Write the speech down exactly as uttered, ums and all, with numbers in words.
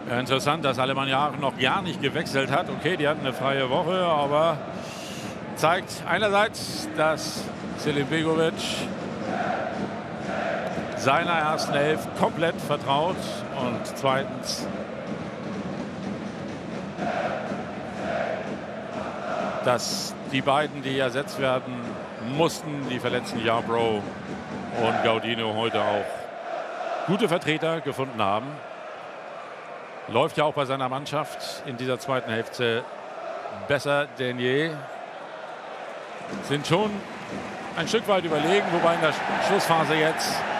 Ja, interessant, dass Alemannia noch gar nicht gewechselt hat. Okay, die hatten eine freie Woche, aber zeigt einerseits, dass Selim Begovic seiner ersten Elf komplett vertraut und zweitens, dass die beiden, die ersetzt werden mussten, die verletzten Yarbrough und Gaudino, heute auch gute Vertreter gefunden haben. Läuft ja auch bei seiner Mannschaft in dieser zweiten Hälfte besser denn je. Sind schon ein Stück weit überlegen, wobei in der Schlussphase jetzt